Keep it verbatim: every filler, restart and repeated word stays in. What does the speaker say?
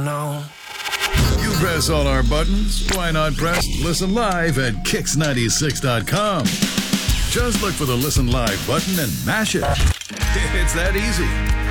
No. You press all our buttons. Why not press Listen Live at kicks ninety-six dot com? Just look for the Listen Live button and mash it. It's that easy.